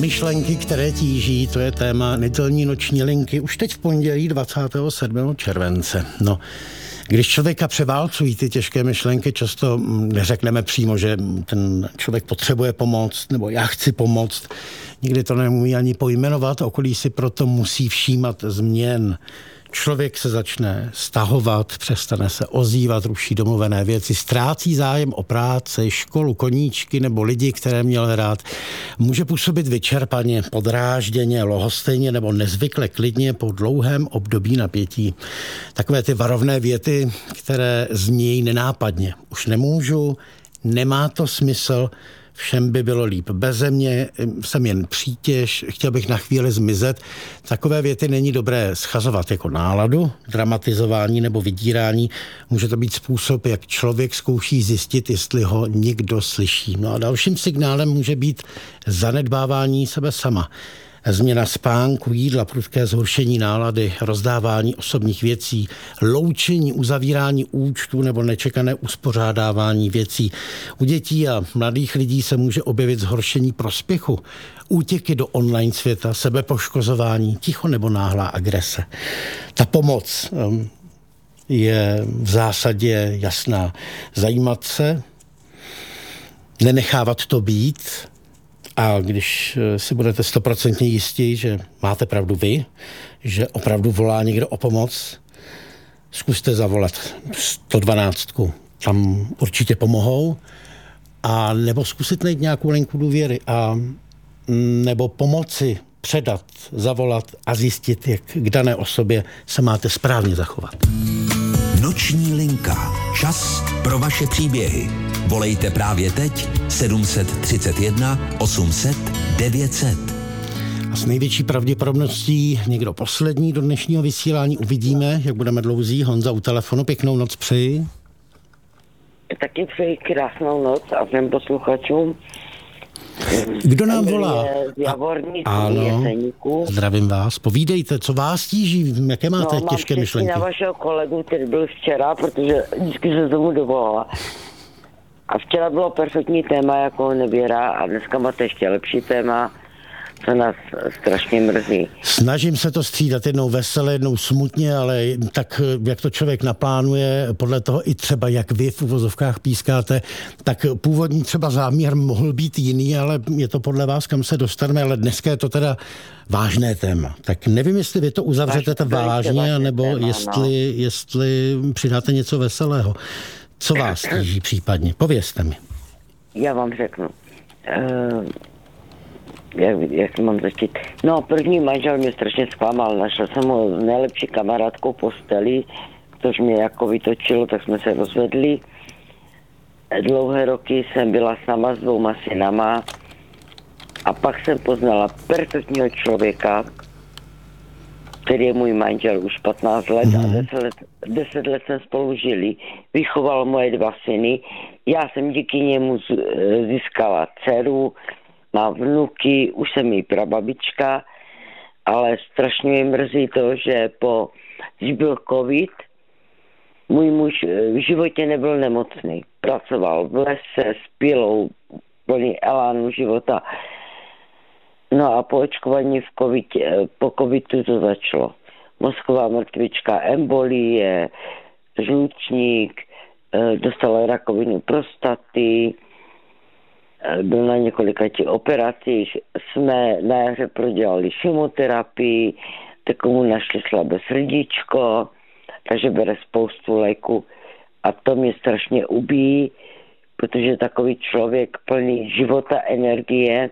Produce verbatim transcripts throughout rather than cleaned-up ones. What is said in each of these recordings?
Myšlenky, které tíží, to je téma nedělní noční linky už teď v pondělí dvacátého sedmého července. No, když člověka převálcují ty těžké myšlenky, často neřekneme přímo, že ten člověk potřebuje pomoc, nebo já chci pomoct. Nikdy to neumí ani pojmenovat, okolí si proto musí všímat změn. Člověk se začne stahovat, přestane se ozývat, ruší domluvené věci, ztrácí zájem o práci, školu, koníčky nebo lidi, které měl rád. Může působit vyčerpaně, podrážděně, lohostejně nebo nezvykle klidně po dlouhém období napětí. Takové ty varovné věty, které znějí nenápadně. Už nemůžu, nemá to smysl, všem by bylo líp beze mě, jsem jen přítěž, chtěl bych na chvíli zmizet. Takové věty není dobré schazovat jako náladu, dramatizování nebo vydírání. Může to být způsob, jak člověk zkouší zjistit, jestli ho někdo slyší. No a dalším signálem může být zanedbávání sebe sama. Změna spánku, jídla, prudké zhoršení nálady, rozdávání osobních věcí, loučení, uzavírání účtů nebo nečekané uspořádávání věcí. U dětí a mladých lidí se může objevit zhoršení prospěchu, útěky do online světa, sebepoškozování, ticho nebo náhlá agrese. Ta pomoc je v zásadě jasná. Zajímat se, nenechávat to být. A když si budete stoprocentně jistí, že máte pravdu vy, že opravdu volá někdo o pomoc, zkuste zavolat sto dvanáct. Tam určitě pomohou. A nebo zkusit najít nějakou linku důvěry a nebo pomoci předat, zavolat a zjistit, jak k dané osobě se máte správně zachovat. Noční linka. Čas pro vaše příběhy. Volejte právě teď sedm set třicet jedna osm set devět set. A s největší pravděpodobností někdo poslední do dnešního vysílání. Uvidíme, jak budeme dlouzí. Honza u telefonu, pěknou noc přeji. Taky přeji krásnou noc a všem posluchačům. Kdo nám volá? A, ano, zdravím vás. Povídejte, co vás tíží, jaké máte no, těžké mám myšlenky? Na vašeho kolegu, který byl včera, protože vždycky se tomu dovolala. A včera bylo perfektní téma jako nevěra a dneska máte ještě lepší téma, co nás strašně mrzí. Snažím se to střídat jednou veselé, jednou smutně, ale tak, jak to člověk naplánuje, podle toho i třeba, jak vy v uvozovkách pískáte, tak původní třeba záměr mohl být jiný, ale je to podle vás, kam se dostaneme, ale dneska je to teda vážné téma. Tak nevím, jestli vy to uzavřete to vážně, nebo téma, jestli, no. jestli přidáte něco veselého. Co vás tíží případně? Povězte mi. Já vám řeknu. Uh... Jak, jak mám začít? No, první manžel mě strašně zklamal. Našel jsem ho nejlepší kamarádkou posteli, což mě jako vytočilo, tak jsme se rozvedli. Dlouhé roky jsem byla sama s dvouma synama a pak jsem poznala perfektního člověka, který je můj manžel už patnáct let mm. a deset let, deset let jsme spolu žili. Vychoval moje dva syny. Já jsem díky němu získala dceru, má vnuky, už jsem jí prababička, ale strašně mi mrzí to, že po, když byl covid, můj muž v životě nebyl nemocný. Pracoval v lese s pilou, plný elánu života. No a po očkování v COVID, po covidu to začalo. Mozková mrtvička, embolie, žlučník, dostal rakovinu prostaty, byl na několika těch operacích, jsme na jaře prodělali chemoterapii, takovou našli slabé srdíčko, takže bere spoustu léku a to mě strašně ubíjí, protože takový člověk plný života, energie.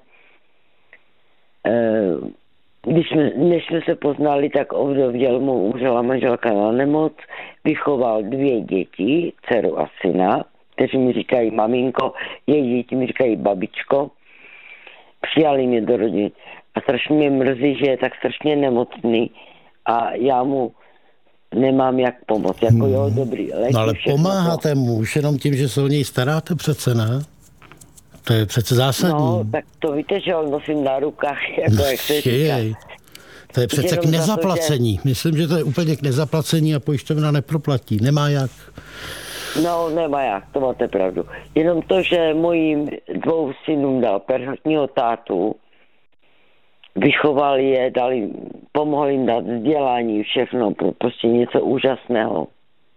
Když jsme, než jsme se poznali, tak ovdověl mu, umřela manželka na nemoc, vychoval dvě děti, dceru a syna, kteří mi říkají maminko, její děti mi říkají babičko. Přijali mě do rodiny. A strašně mě mrzí, že je tak strašně nemocný a já mu nemám jak pomoct. Jako hmm. jo, dobrý. Léky, no ale pomáháte to. mu už jenom tím, že se o něj staráte přece, ne? To je přece zásadní. No, tak to víte, že ho nosím na rukách, jako no, jak se říká. To je přece k nezaplacení. To, že... Myslím, že to je úplně k nezaplacení a pojišťovna neproplatí. Nemá jak. No, nemá jak, to máte pravdu. Jenom to, že mojím dvou synům dal perfektního tátu, vychovali je, dali, pomohli jim dát vzdělání, všechno, prostě něco úžasného.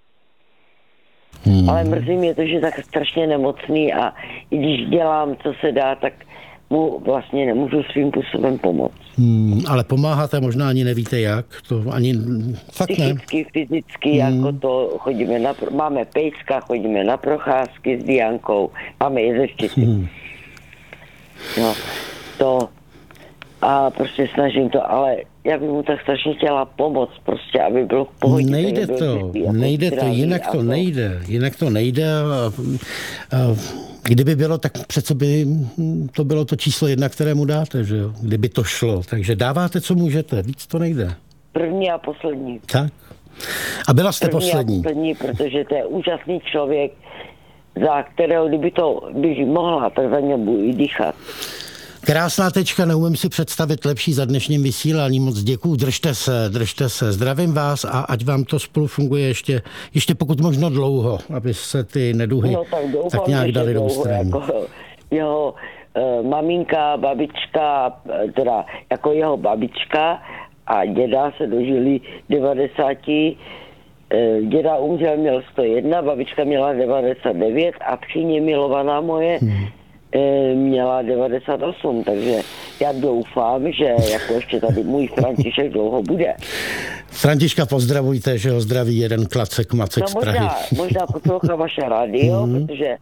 Hmm. Ale mrzí mě to, že je tak strašně nemocný a i když dělám, co se dá, tak mu vlastně nemůžu svým způsobem pomoct. Hmm, ale pomáháte, možná ani nevíte jak, to ani fakt ne. Psychicky, fyzicky, hmm. jako to chodíme na, máme pejska, chodíme na procházky s Diankou, máme jezevčici. Hmm. No, to a prostě snažím to, ale já bych mu tak strašně chtěla pomoct, prostě, aby bylo v pohodě. Nejde to, jako nejde to, jinak to, to nejde, jinak to nejde. A, a, kdyby bylo, tak přece by to bylo to číslo jedna, které mu dáte, že jo? Kdyby to šlo. Takže dáváte, co můžete, víc to nejde. První a poslední. Tak. A byla jste První poslední. A poslední, protože to je úžasný člověk, za kterého, kdyby to bych mohla, tak za něj budu i dýchat. Krásná tečka, neumím si představit lepší za dnešním vysílání. Moc děkuju, držte se, držte se. Zdravím vás a ať vám to spolu funguje ještě, ještě pokud možno dlouho, aby se ty neduhy no, tak, doufám, tak nějak dali do ústraní. Jako jeho e, maminka, babička, teda jako jeho babička a děda se dožili devadesáti. E, děda umřel, měl sto jedna, babička měla devadesát devět a tchyně milovaná moje hmm. měla devadesát osm, takže já doufám, že jako ještě tady můj František dlouho bude. Františka pozdravujte, že ho zdraví jeden Klacek Macek no, z Prahy. Možná, možná poslouchá vaše rádio, mm. protože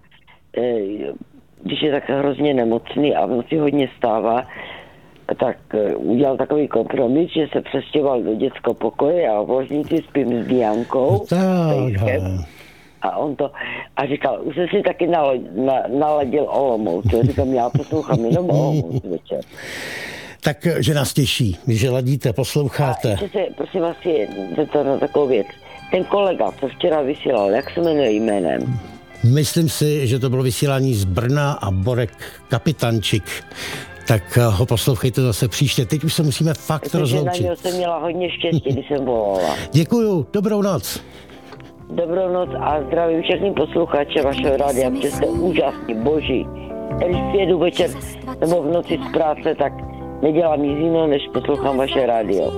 když je tak hrozně nemocný a v noci hodně stává, tak udělal takový kompromis, že se přestěhoval do dětského pokoje a v ložnici spím s Diankou. Tak. A on to, a říkal, už jsem si taky nalo, na, naladil Olomouc. Já říkám, já poslouchám jenom Olomouc večer. Tak, že nás těší, že ladíte, posloucháte. A se, prosím vás, je to na takovou věc. Ten kolega, co včera vysílal, jak se jmenuje jménem? Myslím si, že to bylo vysílání z Brna a Borek Kapitančik. Tak ho poslouchejte zase příště. Teď už se musíme fakt Myslím, rozloučit. Že na něho jsem měla hodně štěstí, když jsem volala. Děkuju, dobrou noc. Dobrou noc a zdravím všechny posluchače vašeho rádia, protože jste úžasní, boží. Když jedu večer nebo v noci z práce, tak nedělám nic jiného, než poslouchám vaše rádio.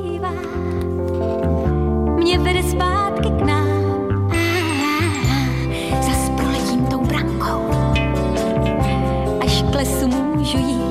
Mě vede zpátky k nám, zas proletím tou brankou, až k lesu můžu jít.